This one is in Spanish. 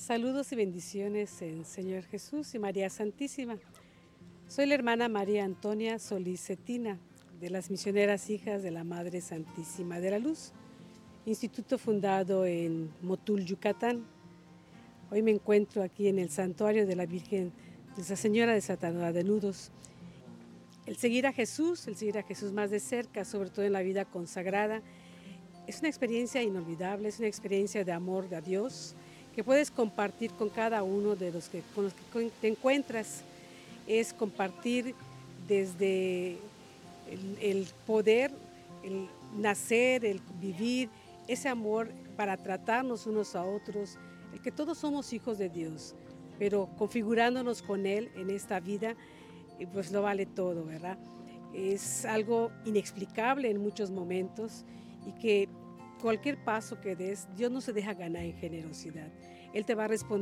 Saludos y bendiciones en Señor Jesús y María Santísima. Soy la hermana María Antonia Solís Cetina, de las Misioneras Hijas de la Madre Santísima de la Luz, instituto fundado en Motul, Yucatán. Hoy me encuentro aquí en el santuario de la Virgen de Nuestra Señora Desatada de Nudos. El seguir a Jesús más de cerca, sobre todo en la vida consagrada, es una experiencia inolvidable, es una experiencia de amor a Dios que puedes compartir con cada uno de con los que te encuentras. Es compartir desde el poder, el nacer, el vivir, ese amor para tratarnos unos a otros, el que todos somos hijos de Dios, pero configurándonos con Él en esta vida, pues lo vale todo, ¿verdad? Es algo inexplicable en muchos momentos y que cualquier paso que des, Dios no se deja ganar en generosidad. Él te va a responder